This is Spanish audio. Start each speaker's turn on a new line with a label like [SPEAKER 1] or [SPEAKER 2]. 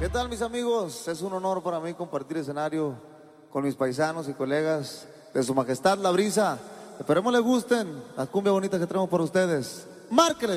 [SPEAKER 1] ¿Qué tal, mis amigos? Es un honor para mí compartir escenario con mis paisanos y colegas de Su Majestad La Brisa. Esperemos les gusten la cumbia bonita que traemos para ustedes. ¡Márquele!